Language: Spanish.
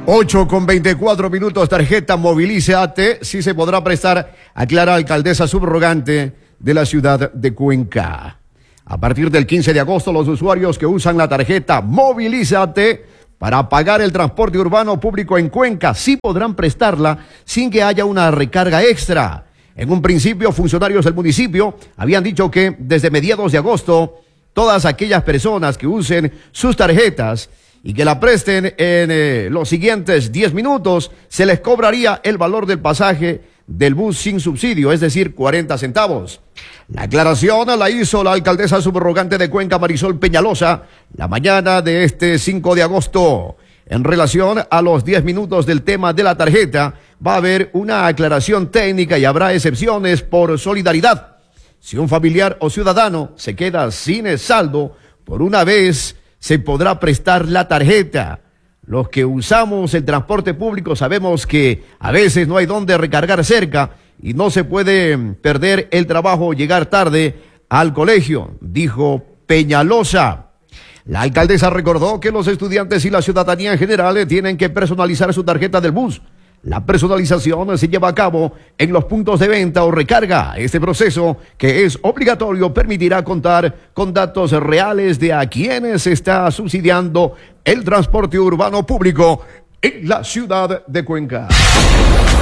8:24, tarjeta Movilízate, sí se podrá prestar, aclara alcaldesa subrogante de la ciudad de Cuenca. A partir del 15 de agosto, los usuarios que usan la tarjeta Movilízate para pagar el transporte urbano público en Cuenca sí podrán prestarla sin que haya una recarga extra. En un principio, funcionarios del municipio habían dicho que desde mediados de agosto, todas aquellas personas que usen sus tarjetas y que la presten en los siguientes 10 minutos, se les cobraría el valor del pasaje del bus sin subsidio, es decir, 40 centavos. La aclaración la hizo la alcaldesa subrogante de Cuenca, Marisol Peñalosa, la mañana de este 5 de agosto. En relación a los 10 minutos del tema de la tarjeta, va a haber una aclaración técnica y habrá excepciones por solidaridad. Si un familiar o ciudadano se queda sin saldo, por una vez se podrá prestar la tarjeta. Los que usamos el transporte público sabemos que a veces no hay dónde recargar cerca y no se puede perder el trabajo o llegar tarde al colegio, dijo Peñalosa. La alcaldesa recordó que los estudiantes y la ciudadanía en general tienen que personalizar su tarjeta del bus. La personalización se lleva a cabo en los puntos de venta o recarga. Este proceso, que es obligatorio, permitirá contar con datos reales de a quienes se está subsidiando el transporte urbano público en la ciudad de Cuenca.